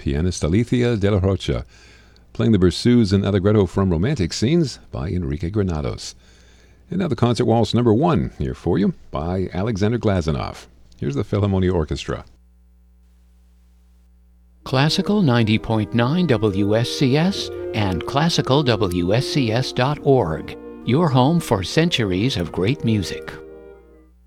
pianist Alicia de la Rocha, playing the Berceuse and Allegretto from Romantic Scenes by Enrique Granados. And now the Concert Waltz number 1 here for you by Alexander Glazunov. Here's the Philharmonia Orchestra. Classical 90.9 WSCS and classicalwscs.org, your home for centuries of great music.